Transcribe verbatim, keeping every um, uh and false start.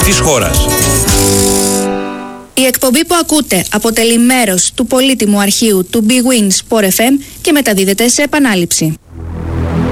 της χώρας. Η εκπομπή που ακούτε αποτελεί μέρος του πολύτιμου αρχείου του Big Win Sport εφ εμ και μεταδίδεται σε επανάληψη.